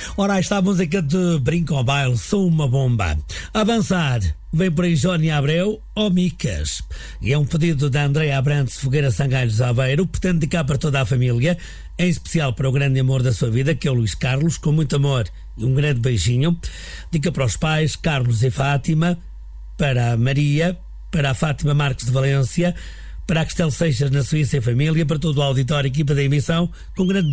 Ora, aí está a música de Brinco ao Baile, Sou uma Bomba. Avançar, vem por aí Jónia Abreu ou Micas. E é um pedido da Andréa Abrantes Fogueira Sangalhos Aveiro, pretende dedicar para toda a família, em especial para o grande amor da sua vida, que é o Luís Carlos, com muito amor e um grande beijinho. Dica para os pais, Carlos e Fátima, para a Maria, para a Fátima Marques de Valência, para a Castelo Seixas na Suíça e família, para todo o auditório e equipa da emissão, com grande